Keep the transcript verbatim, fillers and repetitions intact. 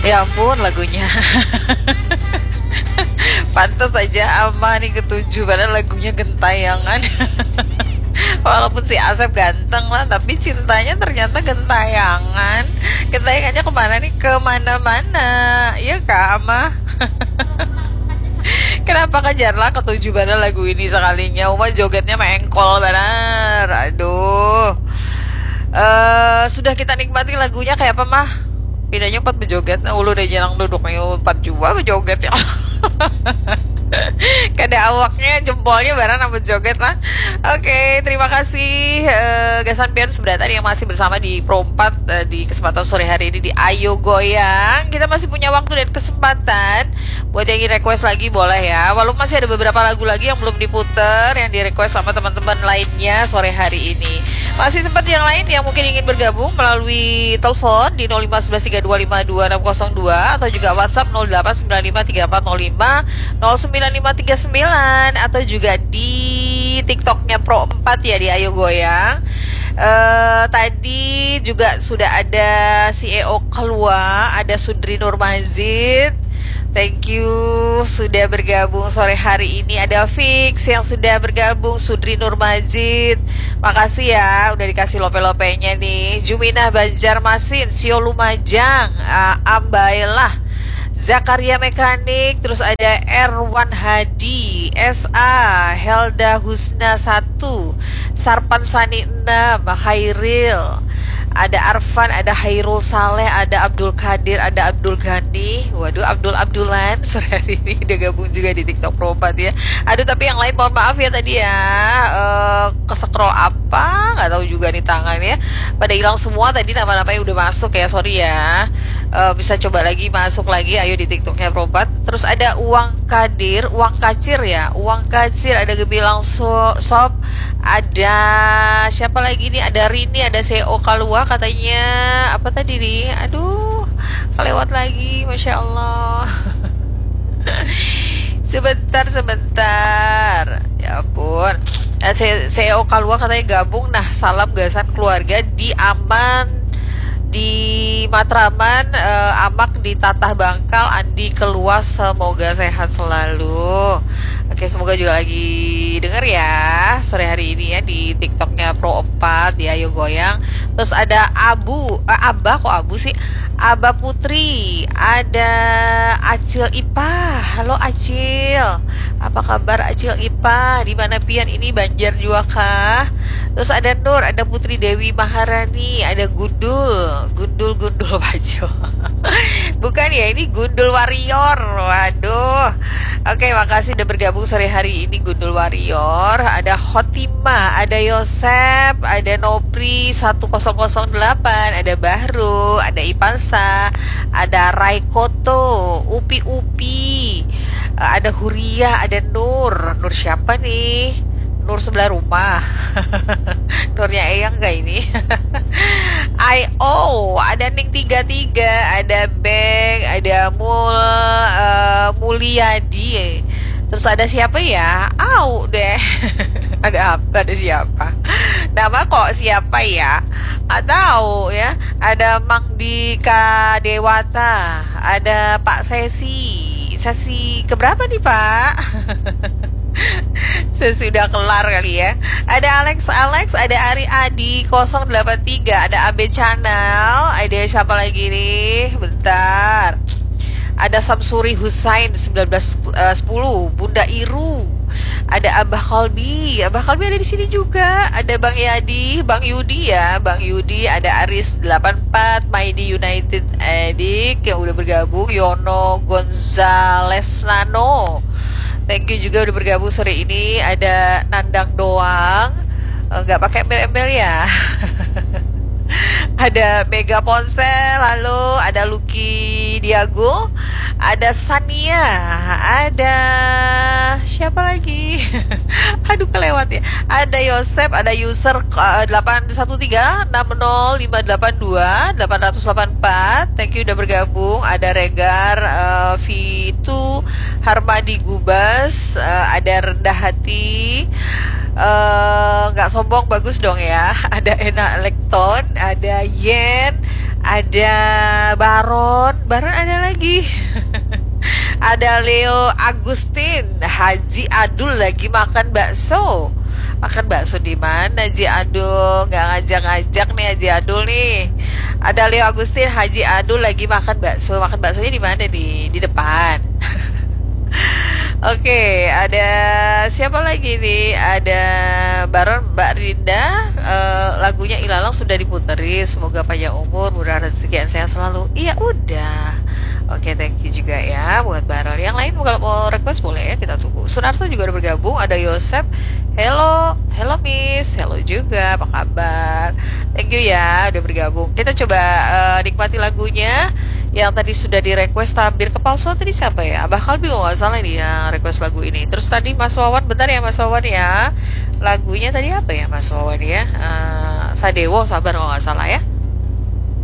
Ya ampun lagunya. Pantas aja Ama nih ketujuh, padahal lagunya gentayangan. Walaupun si Asep ganteng lah, tapi cintanya ternyata gentayangan. Gentayangannya kemana nih? Kemana-mana. Iya kak Ama. Kenapa kejarlah ketujuh pada lagu ini sekalinya? Uma jogetnya mengkol benar. Aduh. Eh sudah kita nikmati lagunya kayak apa mah? Bedanya empat berjoget. Nah, ulu udah jarang duduk nih empat juga berjoget ya. Kada awaknya jempolnya barang sama joget lah. Oke, terima kasih uh, Gasan Pian Seberatan yang masih bersama di Pro empat uh, di kesempatan sore hari ini di Ayo Goyang. Kita masih punya waktu dan kesempatan buat yang ingin request lagi boleh ya. Walaupun masih ada beberapa lagu lagi yang belum diputer yang di request sama teman-teman lainnya sore hari ini. Masih sempat yang lain yang mungkin ingin bergabung melalui telepon di nol lima satu satu tiga dua lima dua enam nol dua atau juga WhatsApp nol delapan sembilan lima tiga empat nol lima nol sembilan lima tiga sembilan atau juga di TikToknya Pro empat ya di Ayo Goyang. Uh, tadi juga sudah ada C E O keluar, ada Sudri Nurmazid. Thank you sudah bergabung sore hari ini. Ada Fix yang sudah bergabung, Sudri Nurmazid. Makasih ya udah dikasih lope-lopenya nih. Juminah Banjarmasin, Sio Lumajang, uh, Ambailah, Zakaria Mekanik, terus ada Erwan Hadi, S A, Helda Husna satu, Sarpan Sani enam, Khairil, ada Arfan, ada Hairul Saleh, ada Abdul Kadir, ada Abdul Gani. Waduh, Abdul Abdulan sore hari ini udah gabung juga di TikTok Pro empat ya. Aduh, tapi yang lain mohon maaf ya tadi ya, uh, kescroll apa nggak tahu juga nih tangan ya. Pada hilang semua tadi, nama-namanya udah masuk ya, sorry ya. Uh, bisa coba lagi masuk lagi ayo di TikToknya Pro empat. Terus ada Uang Kadir, Uang Kacir ya, Uang Kacir, ada Gebilang so, Sob, ada siapa lagi nih, ada Rini, ada C E O Kalua katanya apa tadi nih, aduh kelewat lagi, Masya Allah. sebentar sebentar ya ampun. C E O Kalua katanya gabung. Nah, salam Gasan keluarga di Aman di Matraman, uh, Amak di Tatah Bangkal, Andi Keluas, semoga sehat selalu. Oke, semoga juga lagi denger ya sore hari ini ya di TikToknya Pro empat di Ayo Goyang. Terus ada Abu, eh, Abah kok Abu sih? Aba Putri, ada Acil Ipa. Halo Acil, apa kabar Acil Ipa? Di mana pian ini, Banjar juga kah? Terus ada Nur, ada Putri Dewi Maharani, ada Gundul, Gundul Gundul Bajo. Bukan ya, ini Gundul Warrior. Waduh. Oke, makasih udah bergabung sore hari ini Gundul Warrior. Ada Khotimah, ada Yosep, ada Nopri satu nol nol delapan, ada Bahru, ada Ipansa, ada Raikoto, Upi Upi, ada Huria, ada Nur. Nur siapa nih? Nur sebelah rumah. Nurnya Eyang gak ini? I O, ada Ning tiga tiga, ada Beng, ada Mul, uh, Mulyadi. Terus ada siapa ya? Au deh. Ada apa? Ada siapa? Nama kok siapa ya? Nggak tahu ya. Ada Mang Dika Dewata, ada Pak Sesi. Sesi keberapa nih Pak? Sesudah kelar kali ya. Ada Alex Alex, ada Ari Adi nol delapan tiga, ada A B Channel, ada siapa lagi nih? Bentar. Ada Samsuri Husain seribu sembilan ratus sepuluh, Bunda Iru, ada Abah Kalbi, Abah Kalbi ada di sini juga. Ada Bang Yadi, Bang Yudi ya, Bang Yudi, ada Aris delapan empat, Maidi United Edik yang udah bergabung, Yono Gonzales Nano. Thank you juga udah bergabung sore ini. Ada Nandang doang, nggak pakai embel-embel ya. Ada Mega Ponsel, halo. Ada Lucky Diago, ada Sania, ada siapa lagi? Aduh kelewat ya. Ada Yosep, ada user uh, delapan satu tiga enam nol lima delapan dua delapan delapan empat. Thank you udah bergabung. Ada Regar, uh, V dua, Harmadi Gubas, uh, ada Rendah Hati, nggak uh, sombong, bagus dong ya. Ada Enak Lekton, ada Yen, Ada Baron, Baron ada lagi. Ada Leo Agustin, Haji Adul lagi makan bakso. Makan bakso di mana Haji Adul? Nggak ngajak-ngajak nih Haji Adul nih. Ada Leo Agustin, Haji Adul lagi makan bakso. Makan baksonya di mana nih? Di depan. Oke, ada siapa lagi nih? Ada Baron Mbak Rinda, eh, lagunya Ilalang sudah diputerin. Semoga panjang umur, murah rezeki, dan sehat selalu. Iya udah. Oke, thank you juga ya buat Baron. Yang lain kalau mau request boleh ya, kita tunggu. Sunarto juga udah bergabung. Ada Yosep. Hello, hello Miss. Hello juga. Apa kabar? Thank you ya udah bergabung. Kita coba eh, nikmati lagunya yang tadi sudah di request. Tabir kepalsuan tadi siapa ya? Abah Kalbi kalau nggak salah nih yang request lagu ini. Terus tadi Mas Wawan, bentar ya Mas Wawan ya. Lagunya tadi apa ya Mas Wawan ya? Uh, Sadewo, sabar kalau nggak salah ya.